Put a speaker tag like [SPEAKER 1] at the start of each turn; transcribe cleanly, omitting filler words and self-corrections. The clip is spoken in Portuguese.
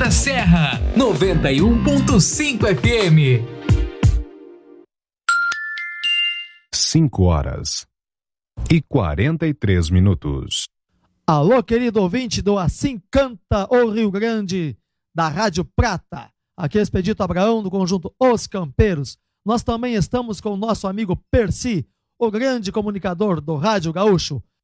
[SPEAKER 1] da Serra, 91.5 FM.
[SPEAKER 2] 5h43.
[SPEAKER 3] Alô, querido ouvinte do Assim Canta o Rio Grande, da Rádio Prata. Aqui é Expedito Abraão, do conjunto Os Campeiros. Nós também estamos com o nosso amigo Percy, o grande comunicador do Rádio Gaúcho.